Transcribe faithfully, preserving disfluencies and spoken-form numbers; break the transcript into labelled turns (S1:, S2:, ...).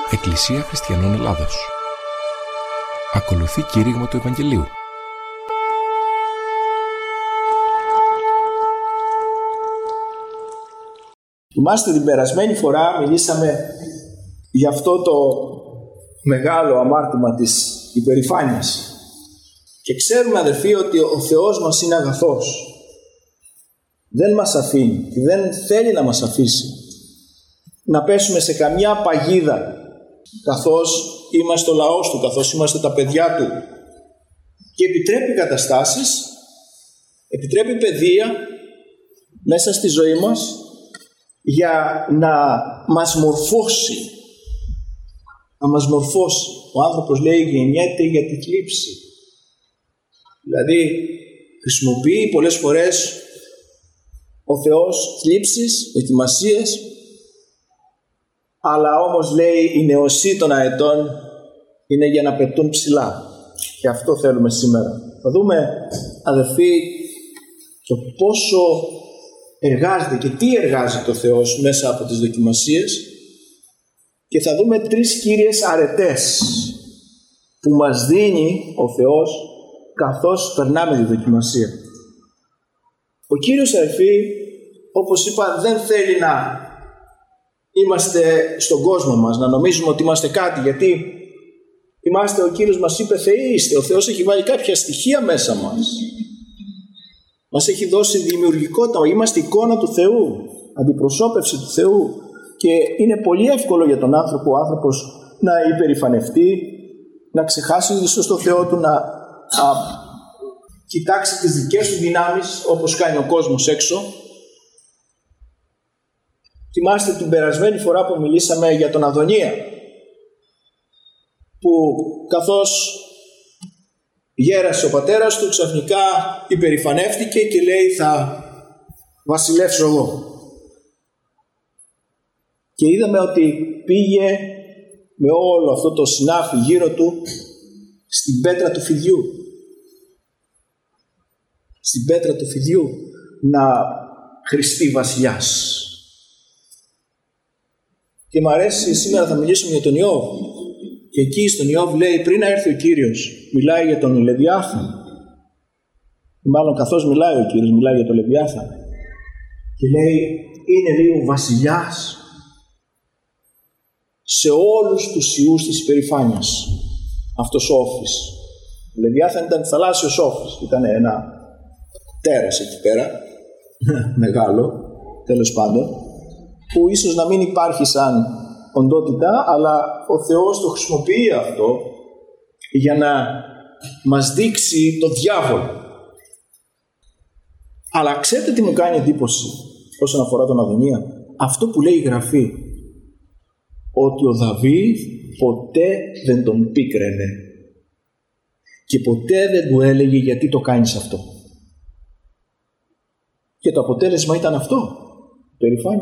S1: Εκκλησία Χριστιανών Ελλάδος. Ακολουθεί κήρυγμα του Ευαγγελίου.
S2: Θυμάστε, την περασμένη φορά μιλήσαμε για αυτό το μεγάλο αμάρτημα της υπερηφάνειας. Και ξέρουμε, αδερφοί, ότι ο Θεός μας είναι αγαθός. Δεν μας αφήνει και δεν θέλει να μας αφήσει να πέσουμε σε καμιά παγίδα καθώς είμαστε ο λαός του, καθώς είμαστε τα παιδιά του. Και επιτρέπει καταστάσεις, επιτρέπει παιδεία μέσα στη ζωή μας για να μας μορφώσει. Να μας μορφώσει. Ο άνθρωπος, λέει, γεννιέται για τη θλίψη. Δηλαδή χρησιμοποιεί πολλές φορές ο Θεός θλίψεις, δοκιμασίες, αλλά όμως, λέει, η νεοσύ των αετών είναι για να πετούν ψηλά. Και αυτό θέλουμε σήμερα. Θα δούμε, αδερφοί, το πόσο εργάζεται και τι εργάζεται ο Θεός μέσα από τις δοκιμασίες, και θα δούμε τρεις κύριες αρετές που μας δίνει ο Θεός καθώς περνάμε τη δοκιμασία. Ο Κύριος, αδερφοί, όπως είπα, δεν θέλει να είμαστε στον κόσμο μας, να νομίζουμε ότι είμαστε κάτι, γιατί είμαστε, ο Κύριος μας είπε, Θεοί είστε. Ο Θεός έχει βάλει κάποια στοιχεία μέσα μας. Μας έχει δώσει δημιουργικότητα. Είμαστε εικόνα του Θεού, αντιπροσώπευση του Θεού. Και είναι πολύ εύκολο για τον άνθρωπο, ο άνθρωπος, να υπερηφανευτεί, να ξεχάσει ίσως το Θεό του, να α, κοιτάξει τις δικές του δυνάμεις, όπως κάνει ο κόσμος έξω. Θυμάστε την περασμένη φορά που μιλήσαμε για τον Αδωνία, που καθώς γέρασε ο πατέρας του, ξαφνικά υπερηφανεύτηκε και λέει, θα βασιλεύσω εγώ. Και είδαμε ότι πήγε με όλο αυτό το συνάφι γύρω του στην πέτρα του φιδιού. Στην πέτρα του φιδιού να χρηστεί βασιλιάς. Και μου αρέσει, σήμερα θα μιλήσουμε για τον Ιώβ. Και εκεί στον Ιώβ λέει, πριν να έρθει ο Κύριος, μιλάει για τον Λεβιάθαν. Μάλλον καθώς μιλάει ο Κύριος, μιλάει για τον Λεβιάθαν. Και λέει, είναι, λέει, ο βασιλιάς σε όλους τους ιούς της υπερηφάνειας. Αυτός ο όφης. Ο Λεβιάθαν ήταν θαλάσσιος όφης. Ήταν ένα τέρας εκεί πέρα, μεγάλο, τέλος πάντων, που ίσως να μην υπάρχει σαν οντότητα, αλλά ο Θεός το χρησιμοποιεί αυτό για να μας δείξει το διάβολο. Αλλά ξέρετε τι μου κάνει εντύπωση όσον αφορά τον Αδωνία? Αυτό που λέει η Γραφή, ότι ο Δαβίδ ποτέ δεν τον πίκραινε και ποτέ δεν του έλεγε γιατί το κάνεις αυτό. Και το αποτέλεσμα ήταν αυτό, περηφάνεια.